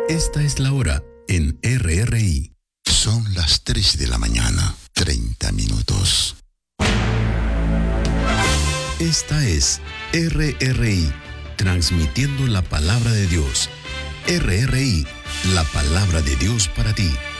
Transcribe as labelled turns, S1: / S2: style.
S1: Esta es la hora en RRI.
S2: Son las 3 de la mañana, 30 minutos.
S1: Esta es RRI, transmitiendo la palabra de Dios. RRI, la palabra de Dios para ti.